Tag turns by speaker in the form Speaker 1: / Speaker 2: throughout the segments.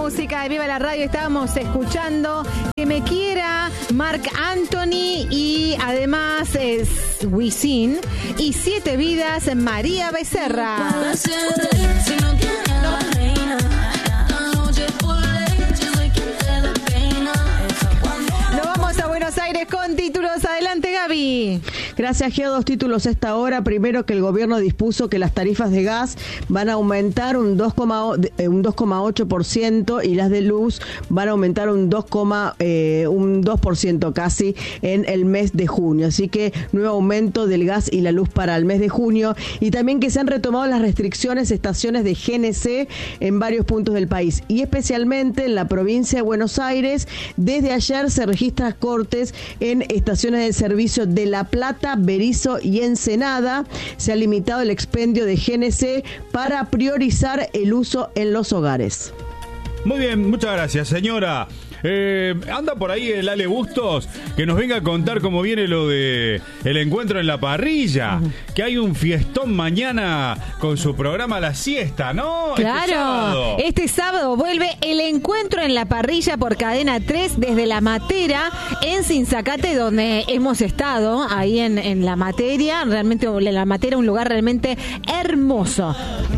Speaker 1: música de Viva la Radio. Estábamos escuchando Que me quiera, Marc Anthony, y además es Wisin, y 7 vidas, María Becerra. Nos vamos a Buenos Aires con títulos. Adelante, Gaby.
Speaker 2: Gracias, Geo. 2 títulos a esta hora. Primero, que el gobierno dispuso que las tarifas de gas van a aumentar un 2,8% y las de luz van a aumentar un 2% casi en el mes de junio. Así que nuevo aumento del gas y la luz para el mes de junio. Y también que se han retomado las restricciones a estaciones de GNC en varios puntos del país. Y especialmente en la provincia de Buenos Aires, desde ayer se registran cortes en estaciones de servicio de La Plata, Berizo y Ensenada. Se ha limitado el expendio de GNC para priorizar el uso en los hogares.
Speaker 3: Muy bien, muchas gracias, señora. Anda por ahí el Ale Bustos, que nos venga a contar cómo viene lo de el encuentro en la parrilla, que hay un fiestón mañana con su programa La Siesta, ¿no?
Speaker 1: Claro, este sábado vuelve el encuentro en la parrilla por Cadena 3 desde La Matera en Sinzacate, donde hemos estado ahí en La Materia. Realmente La Matera, un lugar realmente hermoso.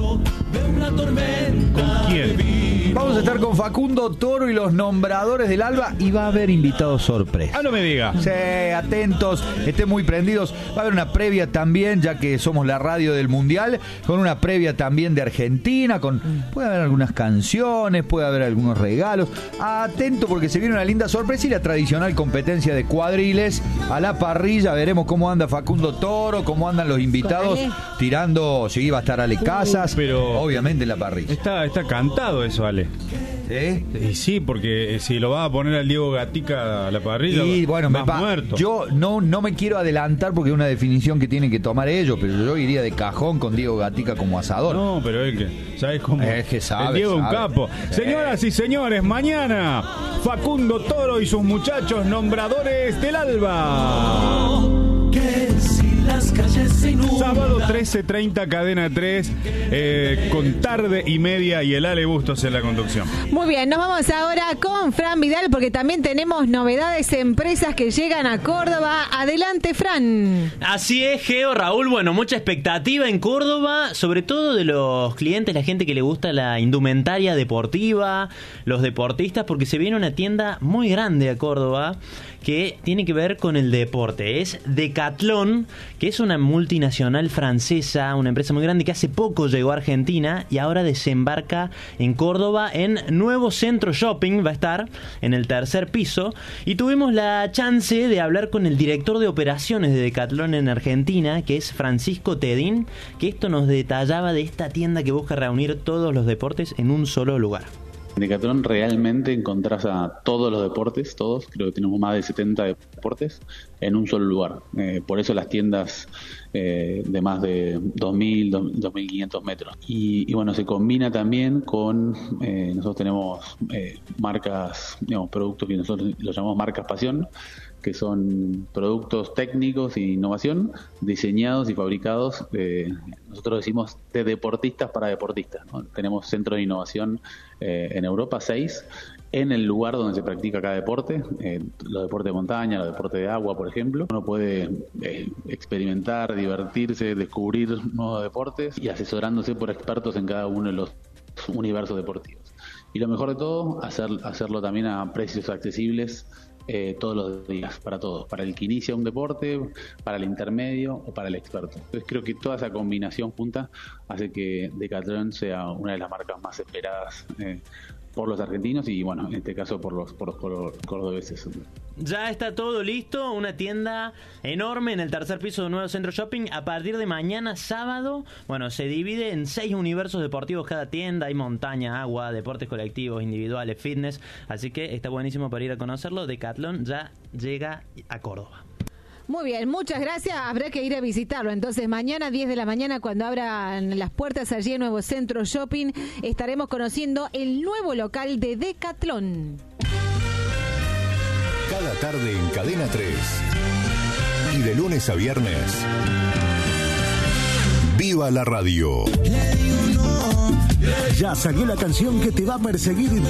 Speaker 3: ¿Con quién?
Speaker 4: Vamos a estar con Facundo Toro y los nombradores del Alba, y va a haber invitados sorpresa.
Speaker 3: Ah, no me diga.
Speaker 4: Sí, atentos, estén muy prendidos. Va a haber una previa también, ya que somos la radio del Mundial, con una previa también de Argentina, puede haber algunas canciones, puede haber algunos regalos. Atento, porque se viene una linda sorpresa y la tradicional competencia de cuadriles a la parrilla. Veremos cómo anda Facundo Toro, cómo andan los invitados, tirando, si va a estar Ale Casas,
Speaker 3: pero
Speaker 4: obviamente en la parrilla.
Speaker 3: Está cantado eso, Ale. Y sí, porque si lo va a poner al Diego Gatica a la parrilla,
Speaker 4: y bueno,
Speaker 3: muerto.
Speaker 4: Yo no me quiero adelantar porque es una definición que tienen que tomar ellos, pero yo iría de cajón con Diego Gatica como asador.
Speaker 3: No, pero es que, ¿sabes cómo?
Speaker 4: Es que sabe,
Speaker 3: el Diego es un capo. Señoras y señores, mañana Facundo Toro y sus muchachos nombradores del Alba. Sábado 13:30, Cadena 3, con Tarde y Media y el Ale Bustos en la conducción.
Speaker 1: Muy bien, nos vamos ahora con Fran Vidal, porque también tenemos novedades, empresas que llegan a Córdoba. Adelante, Fran.
Speaker 5: Así es, Geo, Raúl. Bueno, mucha expectativa en Córdoba, sobre todo de los clientes, la gente que le gusta la indumentaria deportiva, los deportistas, porque se viene una tienda muy grande a Córdoba que tiene que ver con el deporte. Es Decathlon, que es una multinacional francesa, una empresa muy grande que hace poco llegó a Argentina y ahora desembarca en Córdoba en Nuevo Centro Shopping. Va a estar en el 3er piso, y tuvimos la chance de hablar con el director de operaciones de Decathlon en Argentina, que es Francisco Tedín, que esto nos detallaba de esta tienda que busca reunir todos los deportes en un solo lugar.
Speaker 6: En Decathlon realmente encontrás a todos los deportes, todos, creo que tenemos más de 70 deportes en un solo lugar. Por eso las tiendas de más de 2.000, 2.500 metros. Y bueno, se combina también con, nosotros tenemos marcas, digamos, productos que nosotros los llamamos marcas pasión, que son productos técnicos e innovación diseñados y fabricados, nosotros decimos, de deportistas para deportistas, ¿no? Tenemos centros de innovación en Europa, 6, en el lugar donde se practica cada deporte, los deportes de montaña, los deportes de agua, por ejemplo. Uno puede experimentar, divertirse, descubrir nuevos deportes y asesorándose por expertos en cada uno de los universos deportivos. Y lo mejor de todo, hacerlo también a precios accesibles, todos los días, para todos, para el que inicia un deporte, para el intermedio o para el experto. Entonces creo que toda esa combinación junta hace que Decathlon sea una de las marcas más esperadas por los argentinos y, bueno, en este caso por los cordobeses.
Speaker 5: Ya está todo listo, una tienda enorme en el 3er piso de Nuevo Centro Shopping. A partir de mañana, sábado, bueno, se divide en 6 universos deportivos cada tienda. Hay montaña, agua, deportes colectivos, individuales, fitness. Así que está buenísimo para ir a conocerlo. Decathlon ya llega a Córdoba.
Speaker 1: Muy bien, muchas gracias. Habrá que ir a visitarlo. Entonces, mañana 10 de la mañana, cuando abran las puertas allí en Nuevo Centro Shopping, estaremos conociendo el nuevo local de Decathlon.
Speaker 7: Cada tarde en Cadena 3 y de lunes a viernes, ¡Viva la radio!
Speaker 8: Ya salió la canción que te va a perseguir